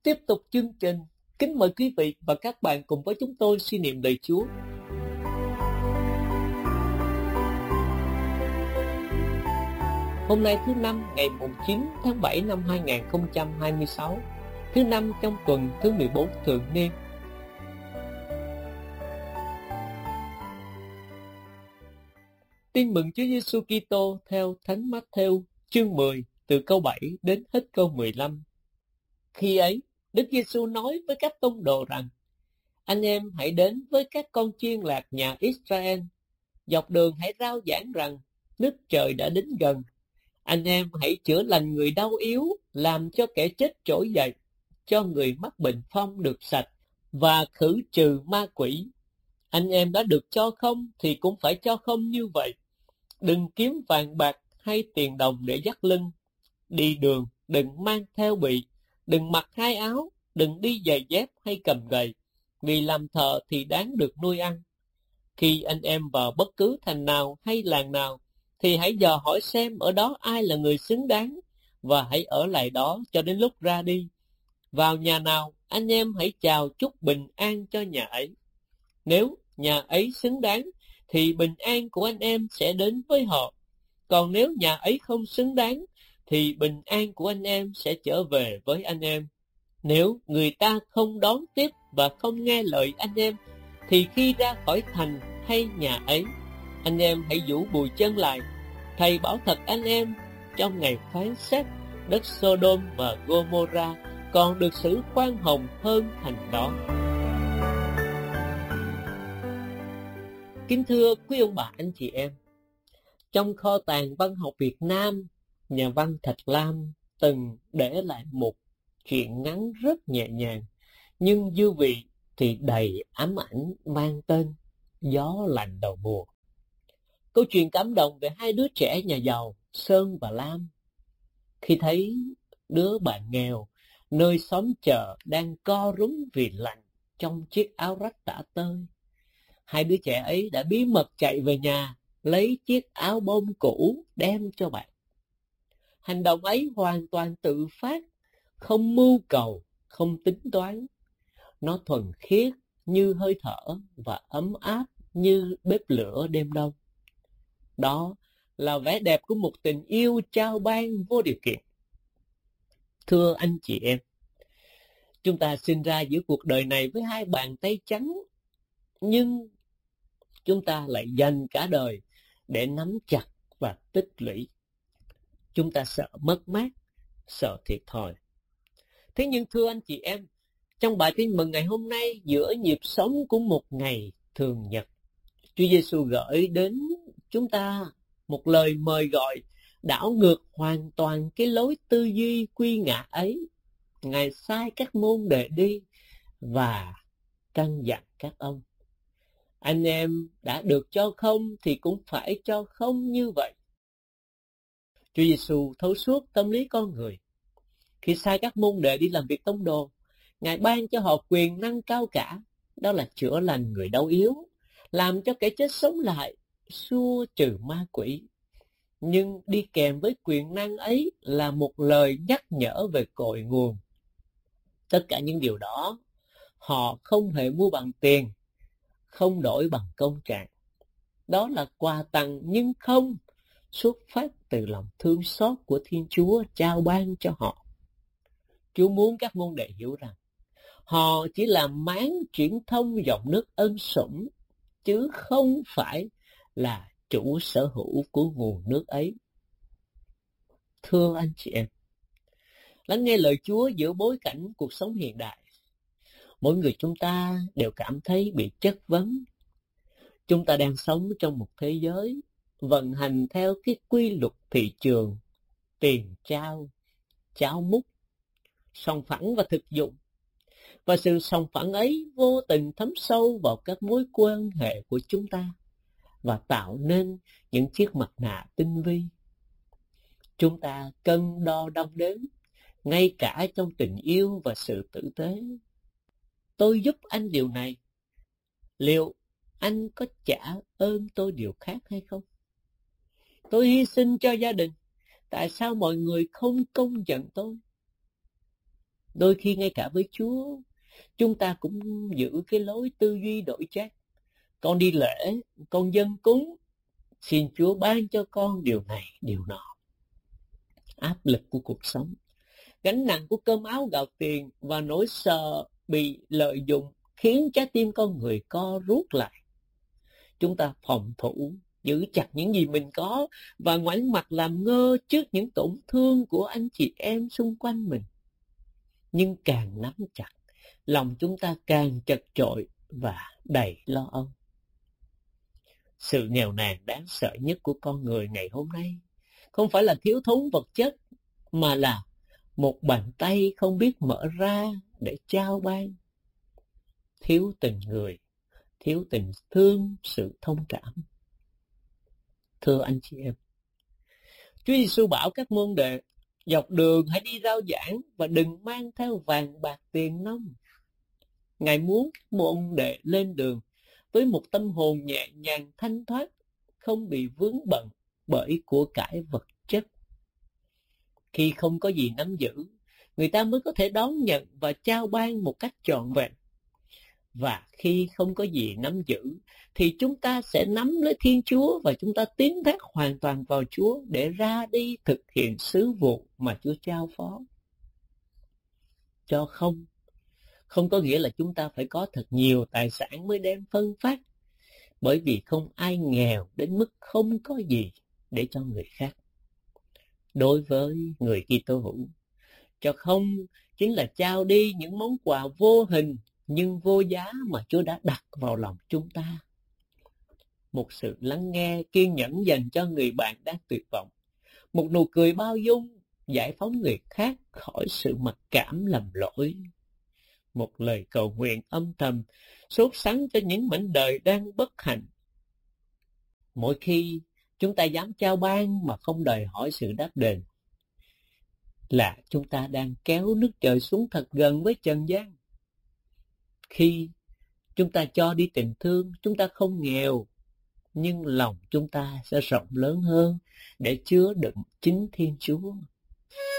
Tiếp tục chương trình, kính mời quý vị và các bạn cùng với chúng tôi suy niệm lời Chúa. Hôm nay thứ Năm, ngày 9 tháng 7 năm 2026, thứ Năm trong tuần thứ 14 thường niên. Tin mừng Chúa Giêsu Kitô theo Thánh Mát-thêu chương 10 từ câu 7 đến hết câu 15. Khi ấy, Đức Giêsu nói với các tông đồ rằng: Anh em hãy đến với các con chiên lạc nhà Israel. Dọc đường hãy rao giảng rằng nước trời đã đến gần. Anh em hãy chữa lành người đau yếu, làm cho kẻ chết trỗi dậy, cho người mắc bệnh phong được sạch, và khử trừ ma quỷ. Anh em đã được cho không thì cũng phải cho không như vậy. Đừng kiếm vàng bạc hay tiền đồng để dắt lưng. Đi đường đừng mang theo bị, đừng mặc hai áo, đừng đi giày dép hay cầm gậy, vì làm thợ thì đáng được nuôi ăn. Khi anh em vào bất cứ thành nào hay làng nào, thì hãy dò hỏi xem ở đó ai là người xứng đáng, và hãy ở lại đó cho đến lúc ra đi. Vào nhà nào, anh em hãy chào chúc bình an cho nhà ấy. Nếu nhà ấy xứng đáng, thì bình an của anh em sẽ đến với họ. Còn nếu nhà ấy không xứng đáng, thì bình an của anh em sẽ trở về với anh em. Nếu người ta không đón tiếp và không nghe lời anh em, thì khi ra khỏi thành hay nhà ấy, anh em hãy giũ bùi chân lại. Thầy bảo thật anh em, trong ngày phán xét, đất Sodom và Gomorrah còn được xử khoan hồng hơn thành đó. Kính thưa quý ông bà anh chị em, trong kho tàng văn học Việt Nam, nhà văn Thạch Lam từng để lại một truyện ngắn rất nhẹ nhàng, nhưng dư vị thì đầy ám ảnh, mang tên Gió lạnh đầu mùa. Câu chuyện cảm động về hai đứa trẻ nhà giàu Sơn và Lam. Khi thấy đứa bạn nghèo nơi xóm chợ đang co rúm vì lạnh trong chiếc áo rách tả tơi, hai đứa trẻ ấy đã bí mật chạy về nhà lấy chiếc áo bông cũ đem cho bạn. Hành động ấy hoàn toàn tự phát, không mưu cầu, không tính toán. Nó thuần khiết như hơi thở và ấm áp như bếp lửa đêm đông. Đó là vẻ đẹp của một tình yêu trao ban vô điều kiện. Thưa anh chị em, chúng ta sinh ra giữa cuộc đời này với hai bàn tay trắng, nhưng chúng ta lại dành cả đời để nắm chặt và tích lũy. Chúng ta sợ mất mát, sợ thiệt thòi. Thế nhưng thưa anh chị em, trong bài tin mừng ngày hôm nay, giữa nhịp sống của một ngày thường nhật, Chúa Giêsu gửi đến chúng ta một lời mời gọi đảo ngược hoàn toàn cái lối tư duy quy ngã ấy. Ngài sai các môn đệ đi và căn dặn các ông: anh em đã được cho không thì cũng phải cho không như vậy. Chúa Giêsu thấu suốt tâm lý con người. Khi sai các môn đệ đi làm việc tông đồ, Ngài ban cho họ quyền năng cao cả, đó là chữa lành người đau yếu, làm cho kẻ chết sống lại, xua trừ ma quỷ. Nhưng đi kèm với quyền năng ấy là một lời nhắc nhở về cội nguồn. Tất cả những điều đó họ không hề mua bằng tiền, không đổi bằng công trạng. Đó là quà tặng nhưng không xuất phát từ lòng thương xót của Thiên Chúa trao ban cho họ. Chúa muốn các môn đệ hiểu rằng họ chỉ là máng truyền thông dòng nước ân sủng, chứ không phải là chủ sở hữu của nguồn nước ấy. Thưa anh chị em, lắng nghe lời Chúa giữa bối cảnh cuộc sống hiện đại, mỗi người chúng ta đều cảm thấy bị chất vấn. Chúng ta đang sống trong một thế giới vận hành theo cái quy luật thị trường, tiền trao, cháo múc, sòng phẳng và thực dụng. Và sự sòng phẳng ấy vô tình thấm sâu vào các mối quan hệ của chúng ta và tạo nên những chiếc mặt nạ tinh vi. Chúng ta cân đo đong đếm, ngay cả trong tình yêu và sự tử tế. Tôi giúp anh điều này, liệu anh có trả ơn tôi điều khác hay không? Tôi hy sinh cho gia đình, tại sao mọi người không công nhận tôi? Đôi khi ngay cả với Chúa, chúng ta cũng giữ cái lối tư duy đổi chác. Con đi lễ, con dâng cúng, xin Chúa ban cho con điều này, điều nọ. Áp lực của cuộc sống, gánh nặng của cơm áo gạo tiền và nỗi sợ bị lợi dụng khiến trái tim con người co rút lại. Chúng ta phòng thủ, giữ chặt những gì mình có và ngoảnh mặt làm ngơ trước những tổn thương của anh chị em xung quanh mình. Nhưng càng nắm chặt, lòng chúng ta càng chật chội và đầy lo âu. Sự nghèo nàn đáng sợ nhất của con người ngày hôm nay không phải là thiếu thốn vật chất, mà là một bàn tay không biết mở ra để trao ban. Thiếu tình người, thiếu tình thương, sự thông cảm. Thưa anh chị em, Chúa Giêsu bảo các môn đệ dọc đường hãy đi rao giảng và đừng mang theo vàng bạc tiền nong. Ngài muốn môn đệ lên đường với một tâm hồn nhẹ nhàng thanh thoát, không bị vướng bận bởi của cải vật chất. Khi không có gì nắm giữ, người ta mới có thể đón nhận và trao ban một cách trọn vẹn. Và khi không có gì nắm giữ, thì chúng ta sẽ nắm lấy Thiên Chúa và chúng ta tín thác hoàn toàn vào Chúa để ra đi thực hiện sứ vụ mà Chúa trao phó. Cho không có nghĩa là chúng ta phải có thật nhiều tài sản mới đem phân phát, bởi vì không ai nghèo đến mức không có gì để cho người khác. Đối với người Kitô hữu, cho không chính là trao đi những món quà vô hình nhưng vô giá mà Chúa đã đặt vào lòng chúng ta. Một sự lắng nghe kiên nhẫn dành cho người bạn đang tuyệt vọng, một nụ cười bao dung giải phóng người khác khỏi sự mặc cảm lầm lỗi, một lời cầu nguyện âm thầm sốt sắng cho những mảnh đời đang bất hạnh. Mỗi khi chúng ta dám trao ban mà không đòi hỏi sự đáp đền, là chúng ta đang kéo nước trời xuống thật gần với trần gian. Khi chúng ta cho đi tình thương, chúng ta không nghèo, nhưng lòng chúng ta sẽ rộng lớn hơn để chứa đựng chính Thiên Chúa.